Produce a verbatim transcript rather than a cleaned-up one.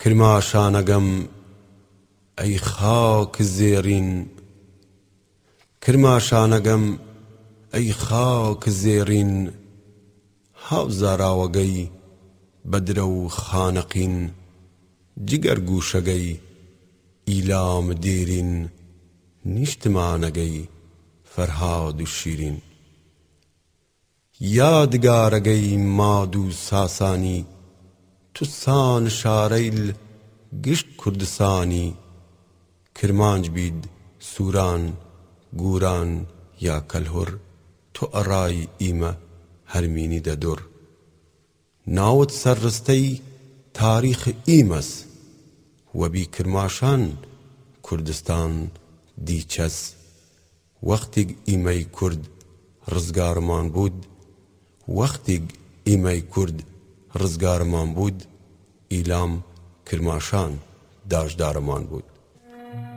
کرماشانەگەم ئەی خاک زێڕین کرماشانەگەم ئەی خاک زێڕین هاوزاراوەگەی بەدرە و خانەقین جگەر گوشەگەی ئیلام دێرین نیشتمانەگەی فەرهاد و شیرین یادگارەگەی ماد و ساسانی توسان شارەیل گشت کوردستانی کرمانج بید سووران گوران یا کەلهوڕ تۆ ئەڕای ئیمە هەرمینی دەدوڕ ناوت سەرڕستەی تاریخ ئیمەس وەبی کرماشان کوردستان دیچەس وەختێک ئیمەی کورد ڕزگارمان بوود وەختێک ئیمەی کورد ڕزگارمان بوود ئیلام کرماشان داژدارەمان بوود